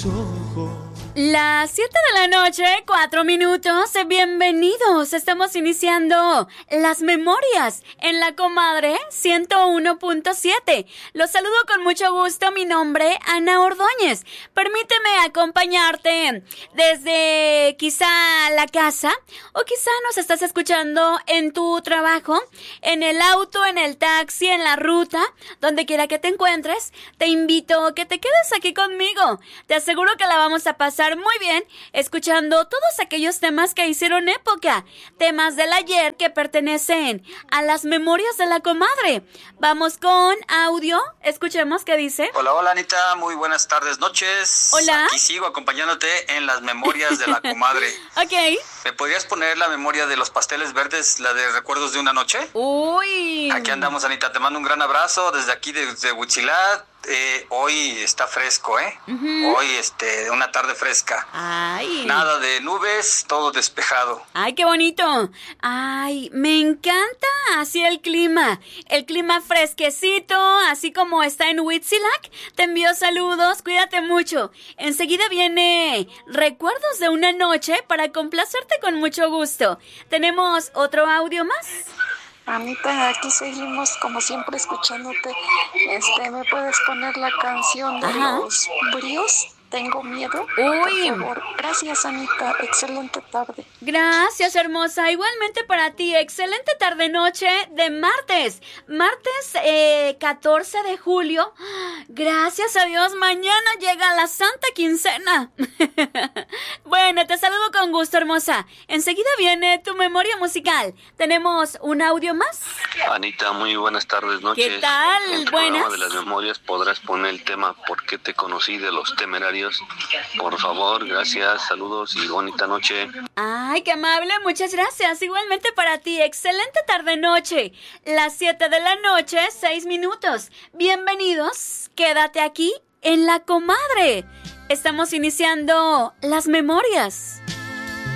tus ojos. Las 7 de la noche, 4 minutos. Bienvenidos. Estamos iniciando Las Memorias en La Comadre 101.7. Los saludo con mucho gusto. Mi nombre, Ana Ordóñez. Permíteme acompañarte desde quizá la casa o quizá nos estás escuchando en tu trabajo, en el auto, en el taxi, en la ruta, donde quiera que te encuentres. Te invito a que te quedes aquí conmigo. Te aseguro que la vamos a pasar muy bien, escuchando todos aquellos temas que hicieron época, temas del ayer que pertenecen a las memorias de la comadre. Vamos con audio, escuchemos qué dice. Hola, hola Anita, muy buenas tardes, noches. Hola. Aquí sigo acompañándote en las memorias de la comadre. Ok. ¿Me podrías poner la memoria de los pasteles verdes, la de recuerdos de una noche? Uy. Aquí andamos, Anita, te mando un gran abrazo desde aquí, desde Huitzilac. Hoy está fresco, Uh-huh. Hoy, una tarde fresca. Ay. Nada de nubes, todo despejado. Ay, qué bonito. Ay, me encanta así el clima fresquecito, así como está en Huitzilac. Te envío saludos, cuídate mucho. Enseguida viene Recuerdos de una noche para complacerte con mucho gusto. ¿Tenemos otro audio más? Anita, aquí seguimos como siempre escuchándote. ¿Me puedes poner la canción de los bríos? Tengo miedo. Uy. Por favor. Gracias, Anita. Excelente tarde. Gracias, hermosa. Igualmente para ti. Excelente tarde-noche de martes. Martes 14 de julio. Gracias a Dios, mañana llega la Santa Quincena. Bueno, te saludo con gusto, hermosa. Enseguida viene tu memoria musical. ¿Tenemos un audio más? Anita, muy buenas tardes, noches. ¿Qué tal? En tu Buenas. programa de las memorias podrás poner el tema ¿Por qué te conocí? De Los Temerarios. Por favor, gracias, saludos y bonita noche. Ay, qué amable, muchas gracias. Igualmente para ti, excelente tarde-noche. Las 7 de la noche, 6 minutos. Bienvenidos, quédate aquí en La Comadre. Estamos iniciando Las Memorias.